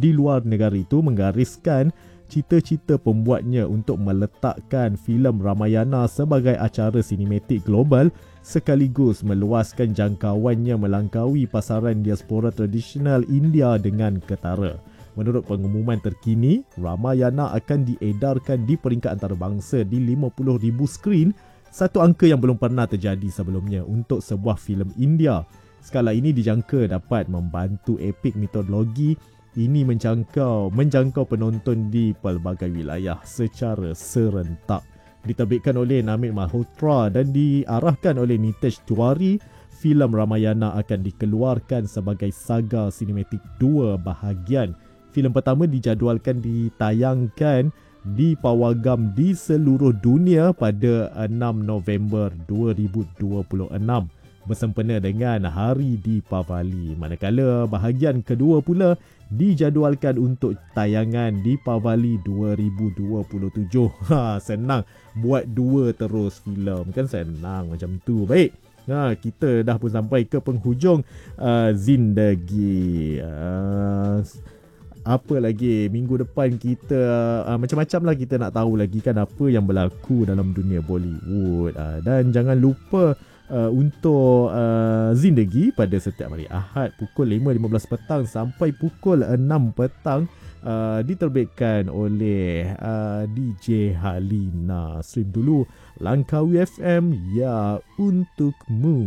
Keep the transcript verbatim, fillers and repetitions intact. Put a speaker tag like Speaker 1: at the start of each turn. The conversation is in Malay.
Speaker 1: di luar negara itu menggariskan cita-cita pembuatnya untuk meletakkan filem Ramayana sebagai acara sinematik global sekaligus meluaskan jangkauannya melangkaui pasaran diaspora tradisional India dengan ketara. Menurut pengumuman terkini, Ramayana akan diedarkan di peringkat antarabangsa di lima puluh ribu skrin, satu angka yang belum pernah terjadi sebelumnya untuk sebuah filem India. Skala ini dijangka dapat membantu epik mitologi ini menjangkau menjangkau penonton di pelbagai wilayah secara serentak. Diterbitkan oleh Namit Malhotra dan diarahkan oleh Nitesh Tiwari, filem Ramayana akan dikeluarkan sebagai saga sinematik dua bahagian. Filem pertama dijadualkan ditayangkan di pawagam di seluruh dunia pada enam November dua ribu dua puluh enam bersempena dengan Hari Deepavali. Manakala bahagian kedua pula dijadualkan untuk tayangan di Deepavali dua ribu dua puluh tujuh. Ha, senang buat dua terus filem kan, senang macam tu. Baik. Ha, kita dah pun sampai ke penghujung uh, Zindagi. Uh, apa lagi minggu depan kita uh, macam-macam lah kita nak tahu lagi kan apa yang berlaku dalam dunia Bollywood. Uh, dan jangan lupa uh, untuk uh, Zindagi pada setiap hari Ahad pukul lima lima belas petang sampai pukul enam petang uh, diterbitkan oleh uh, D J Halina. Stream dulu Langkawi F M ya untukmu.